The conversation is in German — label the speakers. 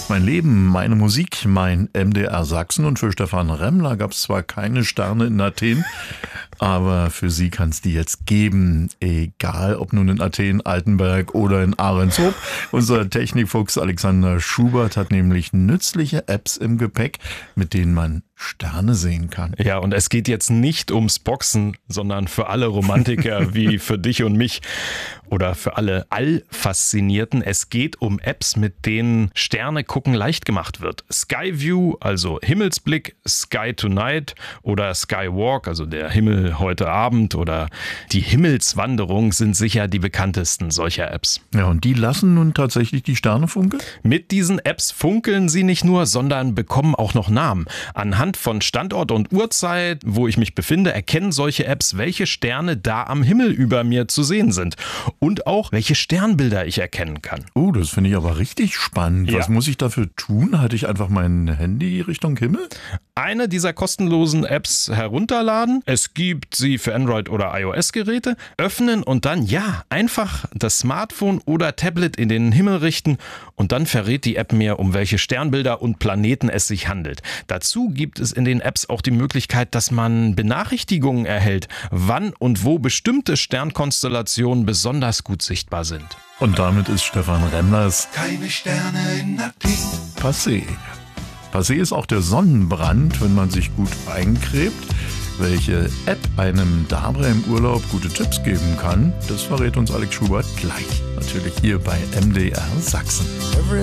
Speaker 1: Mein Leben, meine Musik, mein MDR Sachsen. Und für Stefan Remmler gab es zwar keine Sterne in Athen, aber für sie kann es die jetzt geben. Egal, ob nun in Athen, Altenberg oder in Ahrenshoop. Unser Technikfuchs Alexander Schubert hat nämlich nützliche Apps im Gepäck, mit denen man Sterne sehen kann.
Speaker 2: Ja, und es geht jetzt nicht ums Boxen, sondern für alle Romantiker wie für dich und mich oder für alle Allfaszinierten. Es geht um Apps, mit denen Sterne gucken leicht gemacht wird. Skyview, also Himmelsblick, Sky Tonight oder Skywalk, also der Himmel heute Abend oder die Himmelswanderung sind sicher die bekanntesten solcher Apps.
Speaker 1: Ja, und die lassen nun tatsächlich die Sterne funkeln?
Speaker 2: Mit diesen Apps funkeln sie nicht nur, sondern bekommen auch noch Namen. Anhand von Standort und Uhrzeit, wo ich mich befinde, erkennen solche Apps, welche Sterne da am Himmel über mir zu sehen sind. Und auch, welche Sternbilder ich erkennen kann.
Speaker 1: Oh, das finde ich aber richtig spannend.
Speaker 2: Ja.
Speaker 1: Was muss ich dafür tun? Halte ich einfach mein Handy Richtung Himmel?
Speaker 2: Eine dieser kostenlosen Apps herunterladen. Es gibt sie für Android- oder iOS-Geräte. Öffnen und dann, einfach das Smartphone oder Tablet in den Himmel richten. Und dann verrät die App mir, um welche Sternbilder und Planeten es sich handelt. Dazu gibt es in den Apps auch die Möglichkeit, dass man Benachrichtigungen erhält, wann und wo bestimmte Sternkonstellationen besonders gut sichtbar sind.
Speaker 1: Und damit ist Stefan Remmlers
Speaker 3: Keine Sterne in Athen.
Speaker 1: Passé. Passé ist auch der Sonnenbrand, wenn man sich gut eincremt. Welche App einem dabei im Urlaub gute Tipps geben kann, das verrät uns Alex Schubert gleich. Natürlich hier bei MDR Sachsen.